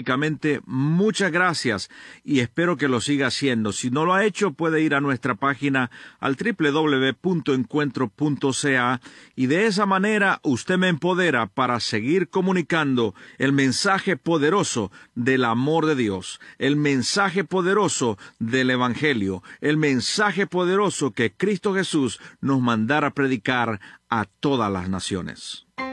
públicamente, muchas gracias y espero que lo siga haciendo. Si no lo ha hecho, puede ir a nuestra página al www.encuentro.ca y de esa manera usted me empodera para seguir comunicando el mensaje poderoso del amor de Dios, el mensaje poderoso del Evangelio, el mensaje poderoso que Cristo Jesús nos mandara a predicar a todas las naciones.